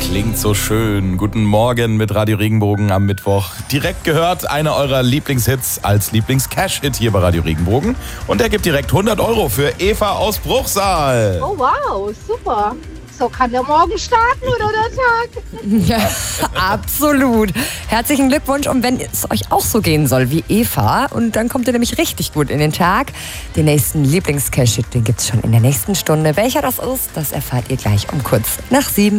Klingt so schön. Guten Morgen mit Radio Regenbogen am Mittwoch. Direkt gehört einer eurer Lieblingshits als Lieblings-Cash-Hit hier bei Radio Regenbogen. Und er gibt direkt 100 € für Eva aus Bruchsal. Oh wow, super. So kann der Morgen starten oder der Tag. Ja, absolut. Herzlichen Glückwunsch. Und wenn es euch auch so gehen soll wie Eva, und dann kommt ihr nämlich richtig gut in den Tag. Den nächsten Lieblings-Cash-Hit, den gibt es schon in der nächsten Stunde. Welcher das ist, das erfahrt ihr gleich um kurz nach 7.